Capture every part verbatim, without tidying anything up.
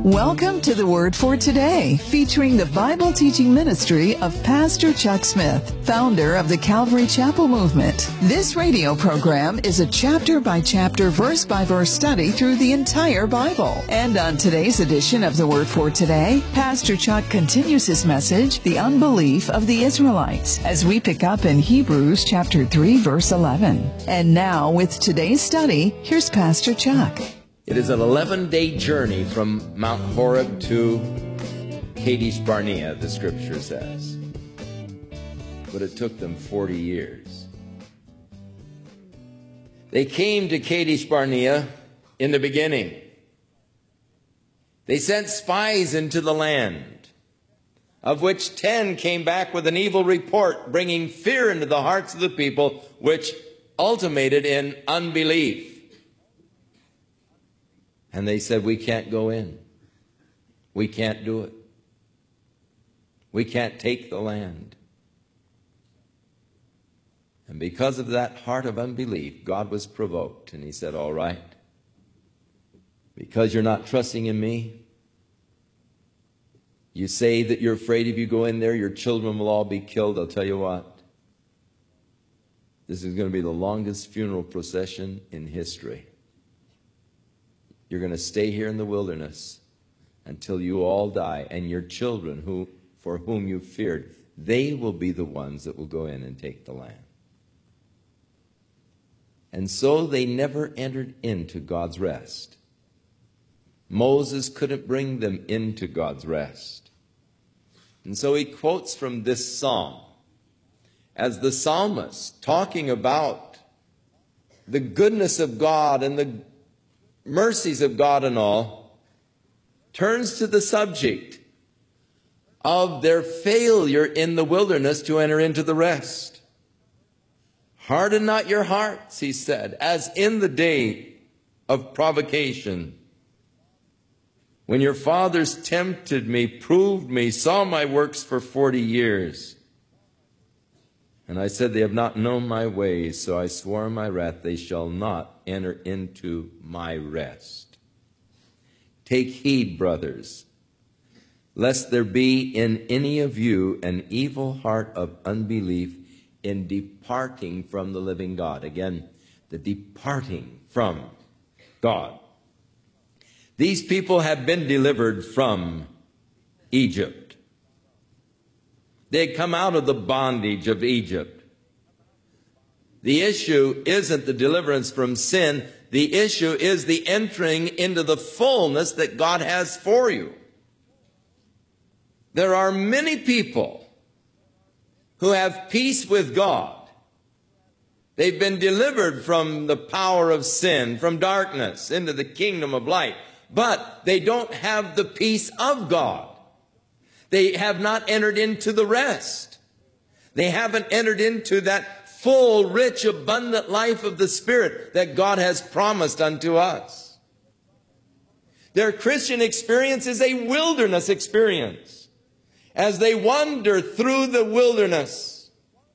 Welcome to the Word for Today, featuring the Bible teaching ministry of Pastor Chuck Smith, founder of the Calvary Chapel Movement. This radio program is a chapter-by-chapter, verse-by-verse study through the entire Bible. And on today's edition of the Word for Today, Pastor Chuck continues his message, The Unbelief of the Israelites, as we pick up in Hebrews chapter three, verse eleven. And now, with today's study, here's Pastor Chuck. It is an eleven-day journey from Mount Horeb to Kadesh Barnea, the scripture says. But it took them forty years. They came to Kadesh Barnea in the beginning. They sent spies into the land, of which ten came back with an evil report, bringing fear into the hearts of the people, which ultimated in unbelief. And they said, we can't go in. We can't do it. We can't take the land. And because of that heart of unbelief, God was provoked. And he said, all right, because you're not trusting in me, you say that you're afraid if you go in there, your children will all be killed. I'll tell you what, this is going to be the longest funeral procession in history. You're going to stay here in the wilderness until you all die, and your children, who for whom you feared, they will be the ones that will go in and take the land. And so they never entered into God's rest. Moses couldn't bring them into God's rest. And so he quotes from this psalm as the psalmist, talking about the goodness of God and the mercies of God and all, turns to the subject of their failure in the wilderness to enter into the rest. Harden not your hearts, he said, as in the day of provocation, when your fathers tempted me, proved me, saw my works for forty years. And I said, they have not known my ways, so I swore in my wrath, they shall not enter into my rest. Take heed, brothers, lest there be in any of you an evil heart of unbelief in departing from the living God. Again, the departing from God. These people have been delivered from Egypt. They had come out of the bondage of Egypt. The issue isn't the deliverance from sin. The issue is the entering into the fullness that God has for you. There are many people who have peace with God. They've been delivered from the power of sin, from darkness into the kingdom of light. But they don't have the peace of God. They have not entered into the rest. They haven't entered into that full, rich, abundant life of the Spirit that God has promised unto us. Their Christian experience is a wilderness experience. As they wander through the wilderness,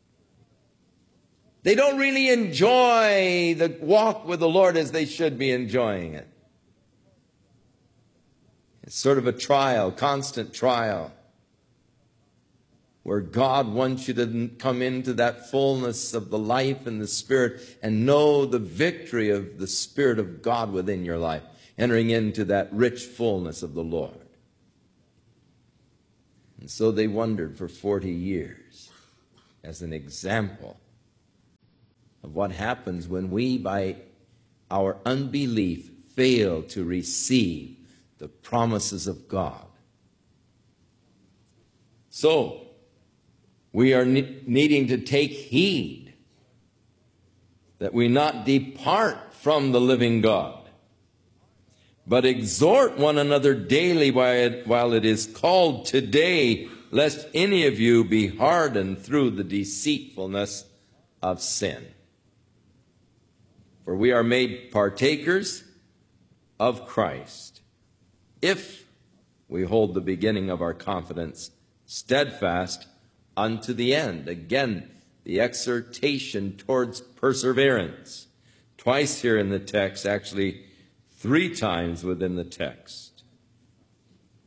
they don't really enjoy the walk with the Lord as they should be enjoying it. It's sort of a trial, constant trial, where God wants you to come into that fullness of the life and the Spirit and know the victory of the Spirit of God within your life, entering into that rich fullness of the Lord. And so they wandered for forty years as an example of what happens when we, by our unbelief, fail to receive the promises of God. So, we are ne- needing to take heed that we not depart from the living God, but exhort one another daily while it, while it is called today, lest any of you be hardened through the deceitfulness of sin. For we are made partakers of Christ, if we hold the beginning of our confidence steadfast unto the end. Again, the exhortation towards perseverance. Twice here in the text, actually three times within the text.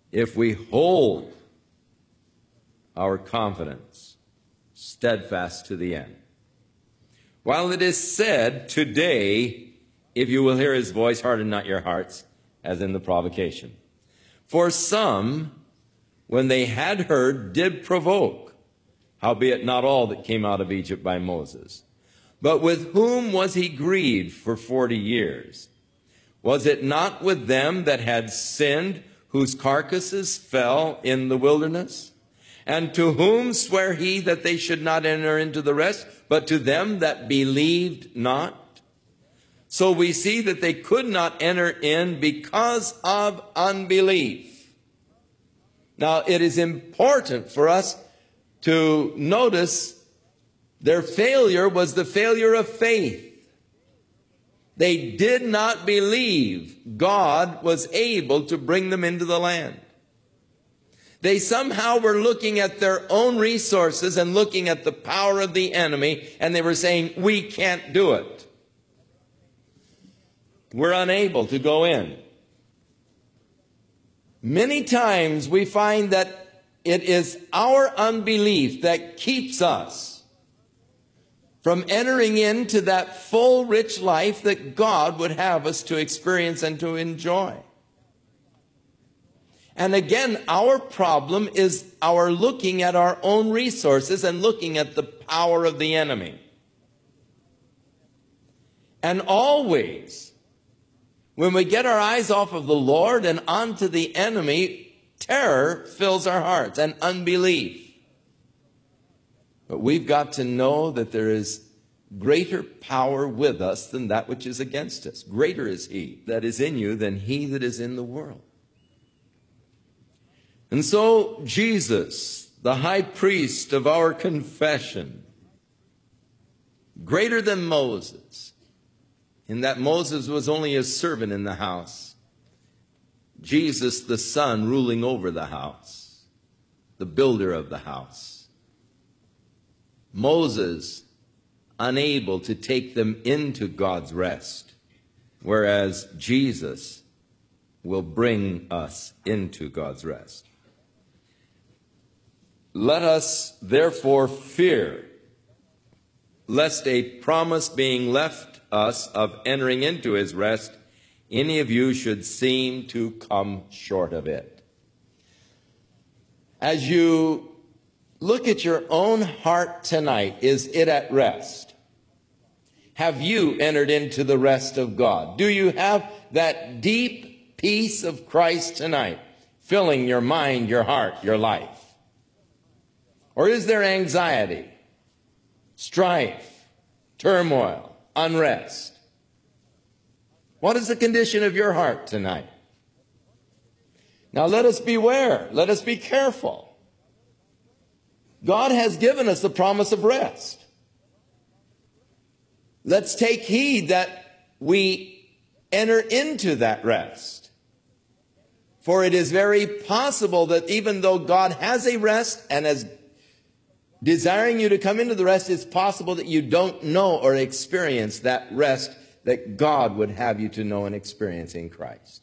if we hold our confidence steadfast to the end. While it is said, today, if you will hear his voice, harden not your hearts, as in the provocation. For some, when they had heard, did provoke, howbeit not all that came out of Egypt by Moses. But with whom was he grieved for forty years? Was it not with them that had sinned, whose carcasses fell in the wilderness? And to whom sware he that they should not enter into the rest, but to them that believed not? So we see that they could not enter in because of unbelief. Now, it is important for us to notice their failure was the failure of faith. They did not believe God was able to bring them into the land. They somehow were looking at their own resources and looking at the power of the enemy, and they were saying, we can't do it. We're unable to go in. Many times we find that it is our unbelief that keeps us from entering into that full, rich life that God would have us to experience and to enjoy. And again, our problem is our looking at our own resources and looking at the power of the enemy. And always, when we get our eyes off of the Lord and onto the enemy, terror fills our hearts and unbelief. But we've got to know that there is greater power with us than that which is against us. Greater is he that is in you than he that is in the world. And so Jesus, the high priest of our confession, greater than Moses, in that Moses was only a servant in the house. Jesus, the Son, ruling over the house, the builder of the house. Moses, unable to take them into God's rest, whereas Jesus will bring us into God's rest. Let us therefore fear, lest a promise being left us of entering into his rest, any of you should seem to come short of it. As you look at your own heart tonight, is it at rest? Have you entered into the rest of God? Do you have that deep peace of Christ tonight filling your mind, your heart, your life? Or is there anxiety, strife, turmoil, unrest? What is the condition of your heart tonight? Now let us beware. Let us be careful. God has given us the promise of rest. Let's take heed that we enter into that rest. For it is very possible that even though God has a rest and is desiring you to come into the rest, it's possible that you don't know or experience that rest that God would have you to know and experience in Christ.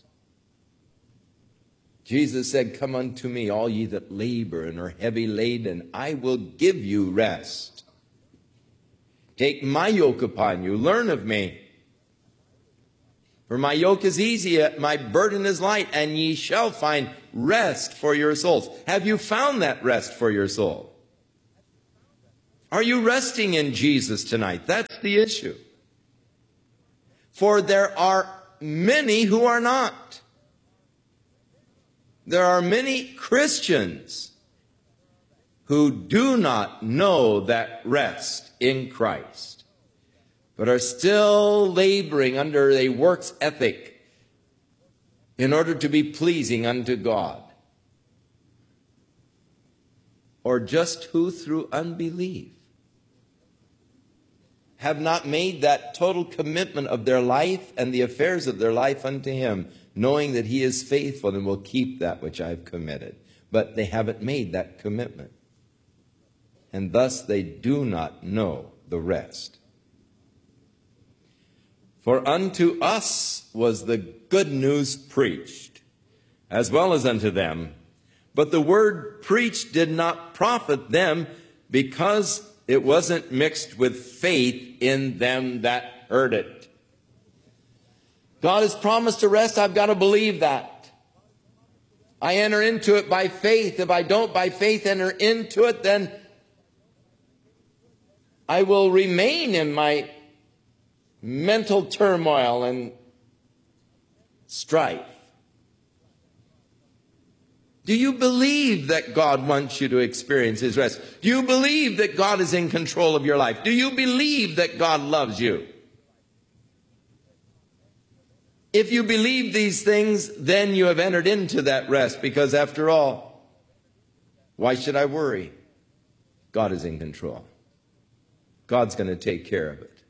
Jesus said, come unto me, all ye that labor and are heavy laden, I will give you rest. Take my yoke upon you, learn of me. For my yoke is easy, my burden is light, and ye shall find rest for your souls. Have you found that rest for your soul? Are you resting in Jesus tonight? That's the issue. For there are many who are not. There are many Christians who do not know that rest in Christ, but are still laboring under a works ethic in order to be pleasing unto God. Or just who through unbelief have not made that total commitment of their life and the affairs of their life unto him, knowing that he is faithful and will keep that which I've committed. But they haven't made that commitment. And thus they do not know the rest. For unto us was the good news preached, as well as unto them. But the word preached did not profit them, because it wasn't mixed with faith in them that heard it. God has promised a rest. I've got to believe that. I enter into it by faith. If I don't by faith enter into it, then I will remain in my mental turmoil and strife. Do you believe that God wants you to experience His rest? Do you believe that God is in control of your life? Do you believe that God loves you? If you believe these things, then you have entered into that rest, because after all, why should I worry? God is in control. God's going to take care of it.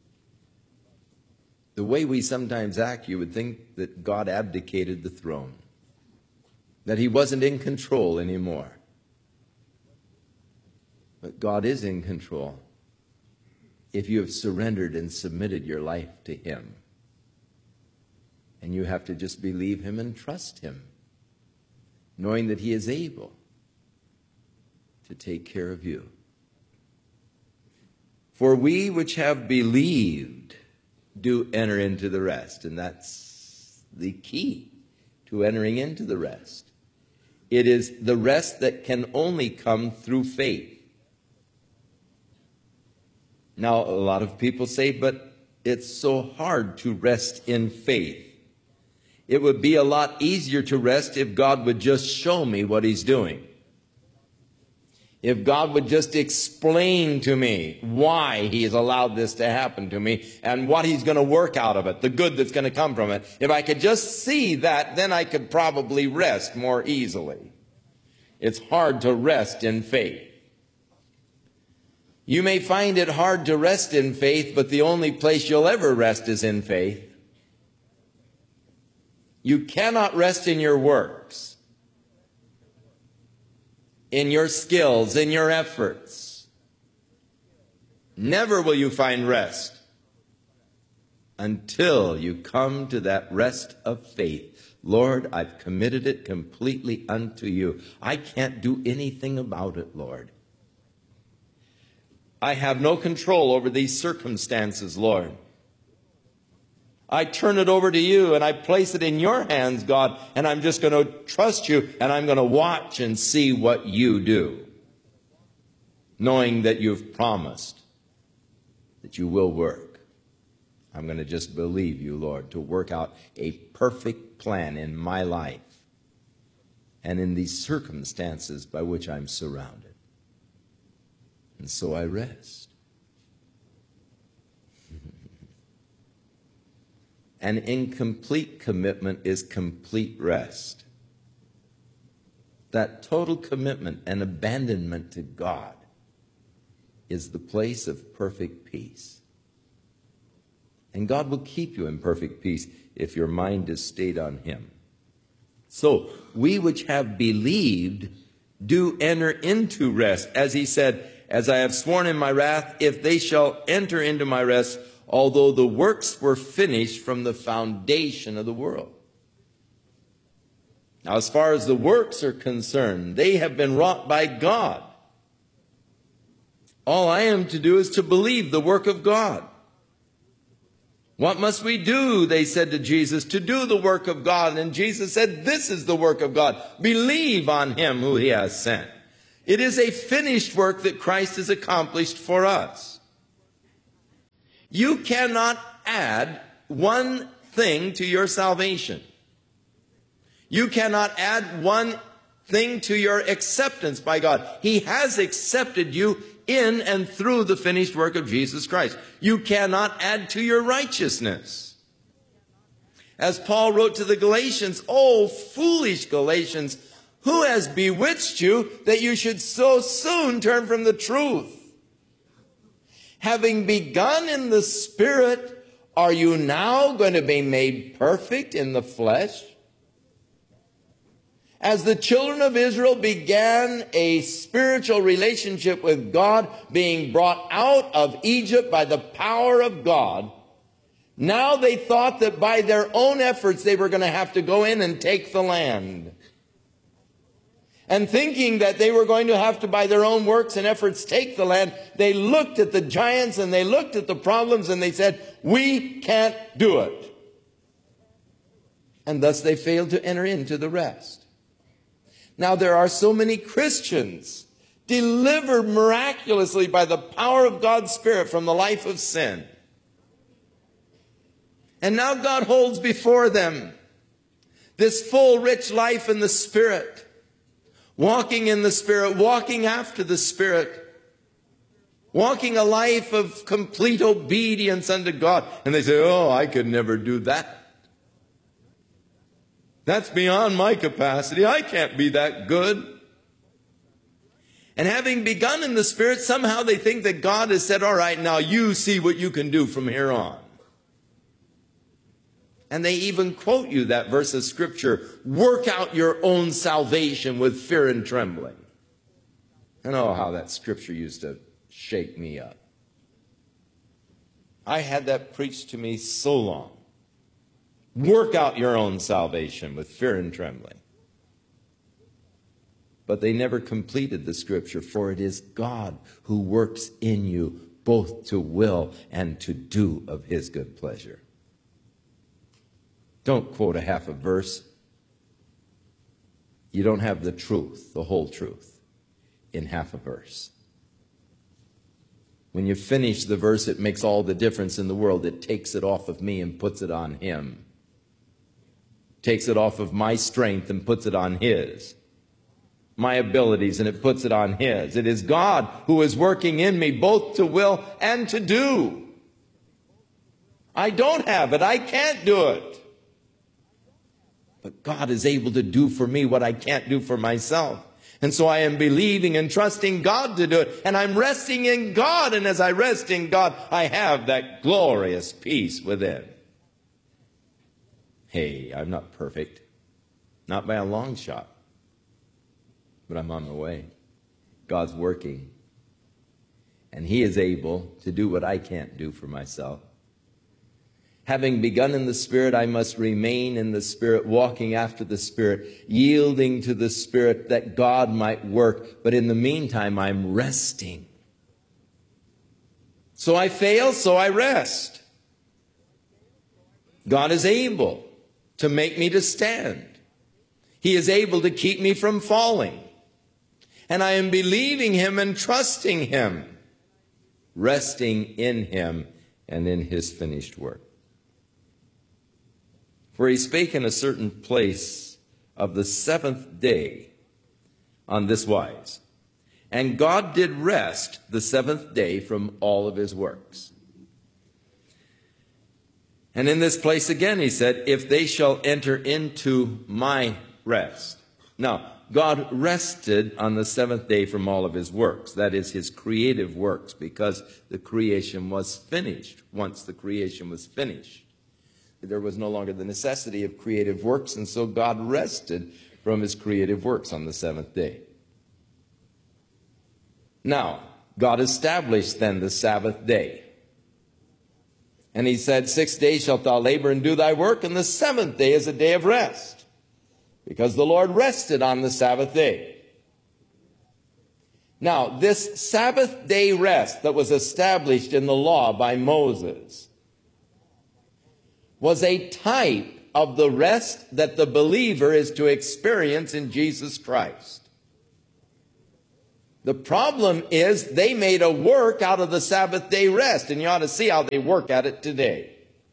The way we sometimes act, you would think that God abdicated the throne, that He wasn't in control anymore. But God is in control if you have surrendered and submitted your life to Him. And you have to just believe Him and trust Him, knowing that He is able to take care of you. For we which have believed do enter into the rest. And that's the key to entering into the rest. It is the rest that can only come through faith. Now, a lot of people say, but it's so hard to rest in faith. It would be a lot easier to rest if God would just show me what He's doing. If God would just explain to me why He has allowed this to happen to me and what He's going to work out of it, the good that's going to come from it. If I could just see that, then I could probably rest more easily. It's hard to rest in faith. You may find it hard to rest in faith, but the only place you'll ever rest is in faith. You cannot rest in your works, in your skills, in your efforts. Never will you find rest until you come to that rest of faith. Lord, I've committed it completely unto you. I can't do anything about it, Lord. I have no control over these circumstances, Lord. I turn it over to you and I place it in your hands, God, and I'm just going to trust you and I'm going to watch and see what you do, knowing that you've promised that you will work. I'm going to just believe you, Lord, to work out a perfect plan in my life and in these circumstances by which I'm surrounded. And so I rest. An incomplete commitment is complete rest. That total commitment and abandonment to God is the place of perfect peace. And God will keep you in perfect peace if your mind is stayed on Him. So, we which have believed do enter into rest. As He said, as I have sworn in my wrath, if they shall enter into my rest, although the works were finished from the foundation of the world. Now, as far as the works are concerned, they have been wrought by God. All I am to do is to believe the work of God. What must we do, they said to Jesus, to do the work of God? And Jesus said, this is the work of God. Believe on Him who He has sent. It is a finished work that Christ has accomplished for us. You cannot add one thing to your salvation. You cannot add one thing to your acceptance by God. He has accepted you in and through the finished work of Jesus Christ. You cannot add to your righteousness. As Paul wrote to the Galatians, "Oh, foolish Galatians, who has bewitched you that you should so soon turn from the truth? Having begun in the Spirit, are you now going to be made perfect in the flesh?" As the children of Israel began a spiritual relationship with God, being brought out of Egypt by the power of God, Now they thought that by their own efforts they were going to have to go in and take the land. And thinking that they were going to have to, by their own works and efforts, take the land, they looked at the giants and they looked at the problems and they said, we can't do it. And thus they failed to enter into the rest. Now there are so many Christians delivered miraculously by the power of God's Spirit from the life of sin. And now God holds before them this full, rich life in the Spirit. Walking in the Spirit, walking after the Spirit, walking a life of complete obedience unto God. And they say, oh, I could never do that. That's beyond my capacity. I can't be that good. And having begun in the Spirit, somehow they think that God has said, all right, now you see what you can do from here on. And they even quote you that verse of Scripture, work out your own salvation with fear and trembling. And oh, how that Scripture used to shake me up. I had that preached to me so long. Work out your own salvation with fear and trembling. But they never completed the Scripture, for it is God who works in you both to will and to do of His good pleasure. Don't quote a half a verse. You don't have the truth, the whole truth, in half a verse. When you finish the verse, it makes all the difference in the world. It takes it off of me and puts it on Him. Takes it off of my strength and puts it on His. My abilities, and it puts it on His. It is God who is working in me both to will and to do. I don't have it. I can't do it. But God is able to do for me what I can't do for myself. And so I am believing and trusting God to do it. And I'm resting in God. And as I rest in God, I have that glorious peace within. Hey, I'm not perfect. Not by a long shot. But I'm on my way. God's working. And He is able to do what I can't do for myself. Having begun in the Spirit, I must remain in the Spirit, walking after the Spirit, yielding to the Spirit that God might work. But in the meantime, I'm resting. So I fail, so I rest. God is able to make me to stand. He is able to keep me from falling. And I am believing Him and trusting Him, resting in Him and in His finished work. For He spake in a certain place of the seventh day on this wise. And God did rest the seventh day from all of His works. And in this place again He said, if they shall enter into my rest. Now, God rested on the seventh day from all of His works. That is His creative works, because the creation was finished. Once the creation was finished, there was no longer the necessity of creative works, and so God rested from His creative works on the seventh day. Now, God established then the Sabbath day. And He said, six days shalt thou labor and do thy work, and the seventh day is a day of rest, because the Lord rested on the Sabbath day. Now, this Sabbath day rest that was established in the law by Moses was a type of the rest that the believer is to experience in Jesus Christ. The problem is they made a work out of the Sabbath day rest, and you ought to see how they work at it today.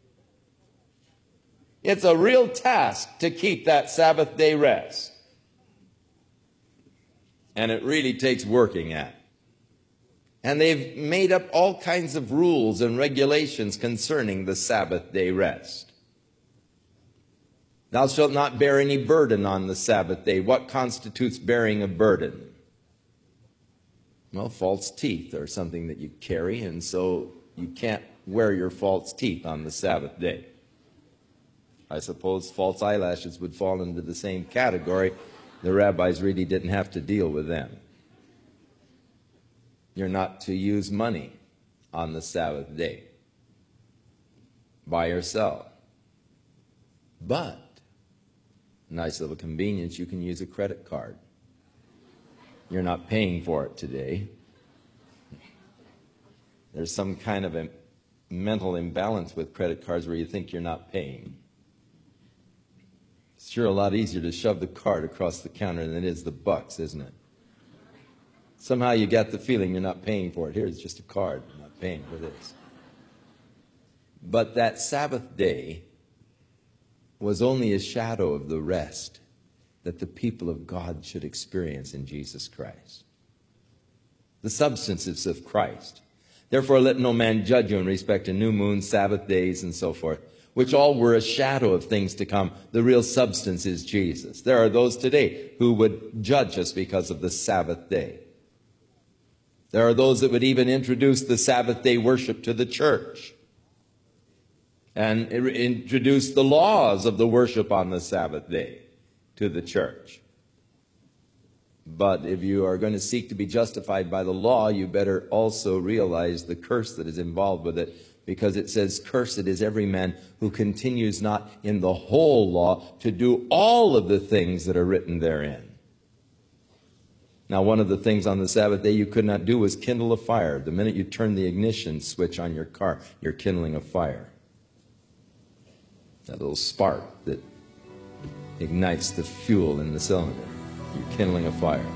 It's a real task to keep that Sabbath day rest. And it really takes working at. And they've made up all kinds of rules and regulations concerning the Sabbath day rest. Thou shalt not bear any burden on the Sabbath day. What constitutes bearing a burden? Well, false teeth are something that you carry, and so you can't wear your false teeth on the Sabbath day. I suppose false eyelashes would fall into the same category. The rabbis really didn't have to deal with them. You're not to use money on the Sabbath day. buy or sell. But, nice little convenience, you can use a credit card. You're not paying for it today. There's some kind of a mental imbalance with credit cards where you think you're not paying. It's sure a lot easier to shove the card across the counter than it is the bucks, isn't it? Somehow you get the feeling you're not paying for it. Here's just a card. I'm not paying for this. But that Sabbath day was only a shadow of the rest that the people of God should experience in Jesus Christ. The substances of Christ. Therefore, let no man judge you in respect to new moons, Sabbath days, and so forth, which all were a shadow of things to come. The real substance is Jesus. There are those today who would judge us because of the Sabbath day. There are those that would even introduce the Sabbath day worship to the church and introduce the laws of the worship on the Sabbath day to the church. But if you are going to seek to be justified by the law, you better also realize the curse that is involved with it, because it says, "Cursed is every man who continues not in the whole law to do all of the things that are written therein." Now, one of the things on the Sabbath day you could not do was kindle a fire. The minute you turn the ignition switch on your car, you're kindling a fire. That little spark that ignites the fuel in the cylinder. You're kindling a fire.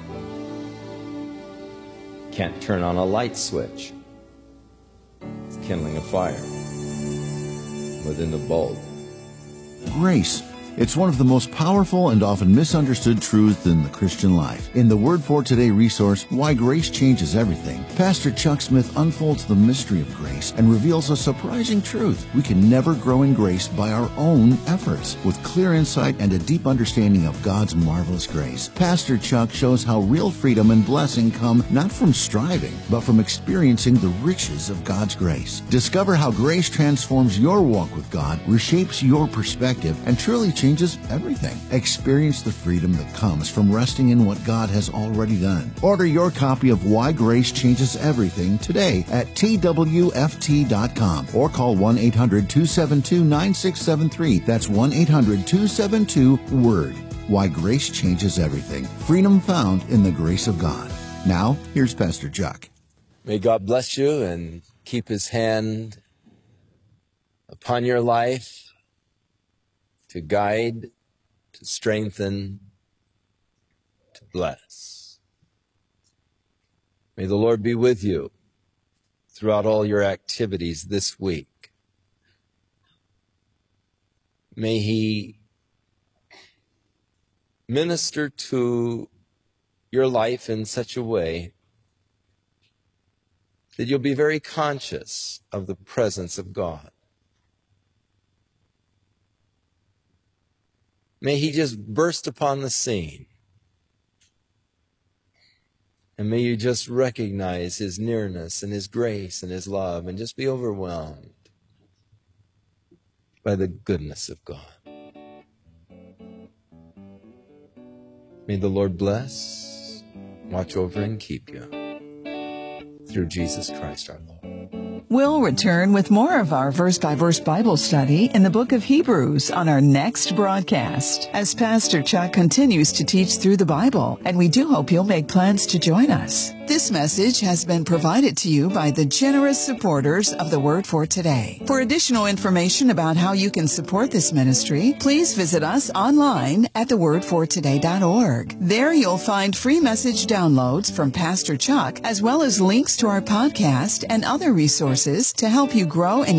Can't turn on a light switch. It's kindling a fire within the bulb. Grace. It's one of the most powerful and often misunderstood truths in the Christian life. In the Word for Today resource, Why Grace Changes Everything, Pastor Chuck Smith unfolds the mystery of grace and reveals a surprising truth. We can never grow in grace by our own efforts. With clear insight and a deep understanding of God's marvelous grace, Pastor Chuck shows how real freedom and blessing come not from striving, but from experiencing the riches of God's grace. Discover how grace transforms your walk with God, reshapes your perspective, and truly changes everything. Experience the freedom that comes from resting in what God has already done. Order your copy of Why Grace Changes Everything today at T W F T dot com or call one eight hundred two seven two nine six seven three. That's one eight hundred two seven two WORD. Why Grace Changes Everything. Freedom found in the grace of God. Now, here's Pastor Chuck. May God bless you and keep His hand upon your life, to guide, to strengthen, to bless. May the Lord be with you throughout all your activities this week. May He minister to your life in such a way that you'll be very conscious of the presence of God. May He just burst upon the scene. And may you just recognize His nearness and His grace and His love and just be overwhelmed by the goodness of God. May the Lord bless, watch over, and keep you through Jesus Christ our Lord. We'll return with more of our verse-by-verse Bible study in the book of Hebrews on our next broadcast as Pastor Chuck continues to teach through the Bible, and we do hope you'll make plans to join us. This message has been provided to you by the generous supporters of the Word for Today. For additional information about how you can support this ministry, please visit us online at the word for today dot org. There you'll find free message downloads from Pastor Chuck, as well as links to our podcast and other resources to help you grow in